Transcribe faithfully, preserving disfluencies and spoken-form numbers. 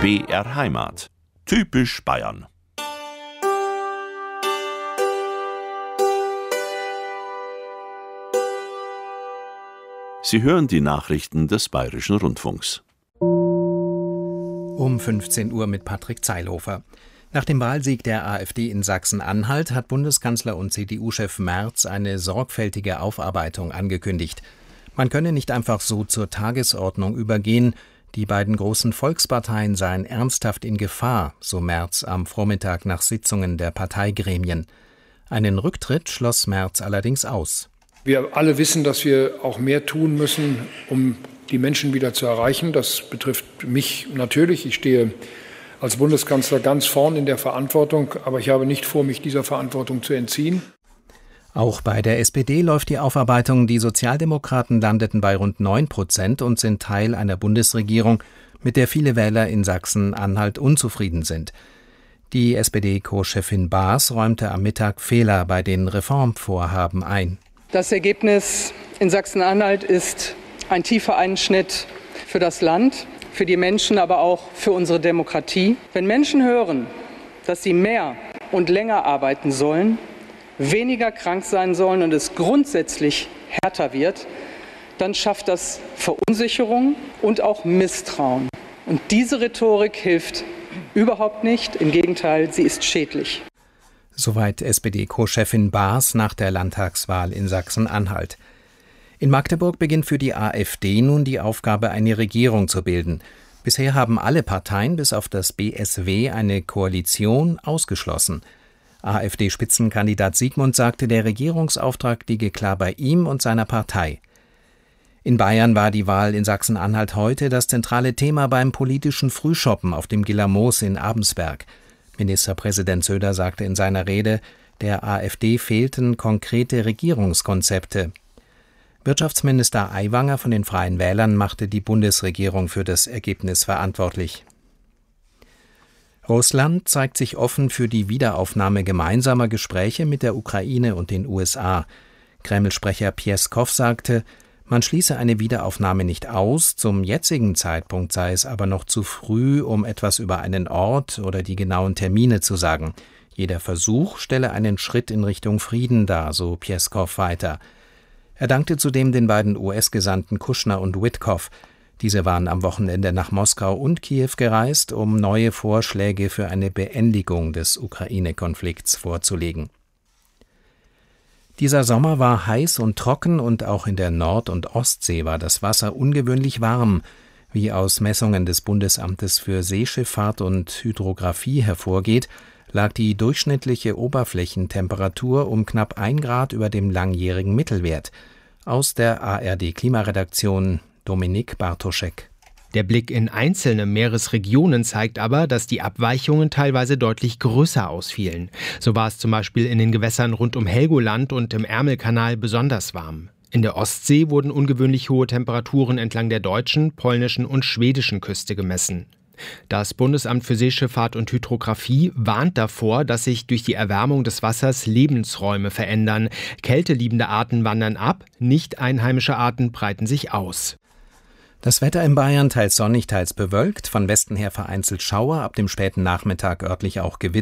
B R Heimat. Typisch Bayern. Sie hören die Nachrichten des Bayerischen Rundfunks. Um fünfzehn Uhr mit Patrick Zeilhofer. Nach dem Wahlsieg der AfD in Sachsen-Anhalt hat Bundeskanzler und C D U-Chef Merz eine sorgfältige Aufarbeitung angekündigt. Man könne nicht einfach so zur Tagesordnung übergehen. Die beiden großen Volksparteien seien ernsthaft in Gefahr, so Merz am Vormittag nach Sitzungen der Parteigremien. Einen Rücktritt schloss Merz allerdings aus. Wir alle wissen, dass wir auch mehr tun müssen, um die Menschen wieder zu erreichen. Das betrifft mich natürlich. Ich stehe als Bundeskanzler ganz vorn in der Verantwortung, aber ich habe nicht vor, mich dieser Verantwortung zu entziehen. Auch bei der S P D läuft die Aufarbeitung. Die Sozialdemokraten landeten bei rund neun Prozent und sind Teil einer Bundesregierung, mit der viele Wähler in Sachsen-Anhalt unzufrieden sind. Die S P D-Co-Chefin Baas räumte am Mittag Fehler bei den Reformvorhaben ein. Das Ergebnis in Sachsen-Anhalt ist ein tiefer Einschnitt für das Land, für die Menschen, aber auch für unsere Demokratie. Wenn Menschen hören, dass sie mehr und länger arbeiten sollen, weniger krank sein sollen und es grundsätzlich härter wird, dann schafft das Verunsicherung und auch Misstrauen. Und diese Rhetorik hilft überhaupt nicht. Im Gegenteil, sie ist schädlich. Soweit S P D-Co-Chefin Baas nach der Landtagswahl in Sachsen-Anhalt. In Magdeburg beginnt für die AfD nun die Aufgabe, eine Regierung zu bilden. Bisher haben alle Parteien bis auf das B S W eine Koalition ausgeschlossen. AfD-Spitzenkandidat Siegmund sagte, der Regierungsauftrag liege klar bei ihm und seiner Partei. In Bayern war die Wahl in Sachsen-Anhalt heute das zentrale Thema beim politischen Frühschoppen auf dem Gillermoos in Abensberg. Ministerpräsident Söder sagte in seiner Rede, der AfD fehlten konkrete Regierungskonzepte. Wirtschaftsminister Aiwanger von den Freien Wählern machte die Bundesregierung für das Ergebnis verantwortlich. Russland zeigt sich offen für die Wiederaufnahme gemeinsamer Gespräche mit der Ukraine und den U S A. Kreml-Sprecher Pjeskow sagte, man schließe eine Wiederaufnahme nicht aus, zum jetzigen Zeitpunkt sei es aber noch zu früh, um etwas über einen Ort oder die genauen Termine zu sagen. Jeder Versuch stelle einen Schritt in Richtung Frieden dar, so Pjeskow weiter. Er dankte zudem den beiden U S-Gesandten Kushner und Witkow. Diese waren am Wochenende nach Moskau und Kiew gereist, um neue Vorschläge für eine Beendigung des Ukraine-Konflikts vorzulegen. Dieser Sommer war heiß und trocken und auch in der Nord- und Ostsee war das Wasser ungewöhnlich warm. Wie aus Messungen des Bundesamtes für Seeschifffahrt und Hydrographie hervorgeht, lag die durchschnittliche Oberflächentemperatur um knapp ein Grad über dem langjährigen Mittelwert. Aus der A R D-Klimaredaktion Dominik Bartoschek. Der Blick in einzelne Meeresregionen zeigt aber, dass die Abweichungen teilweise deutlich größer ausfielen. So war es zum Beispiel in den Gewässern rund um Helgoland und im Ärmelkanal besonders warm. In der Ostsee wurden ungewöhnlich hohe Temperaturen entlang der deutschen, polnischen und schwedischen Küste gemessen. Das Bundesamt für Seeschifffahrt und Hydrographie warnt davor, dass sich durch die Erwärmung des Wassers Lebensräume verändern. Kälteliebende Arten wandern ab, nicht einheimische Arten breiten sich aus. Das Wetter in Bayern teils sonnig, teils bewölkt, von Westen her vereinzelt Schauer, ab dem späten Nachmittag örtlich auch Gewitter.